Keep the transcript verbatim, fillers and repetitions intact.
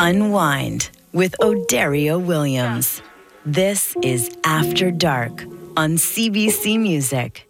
Unwind with O'Dario Williams. This is After Dark on C B C Music.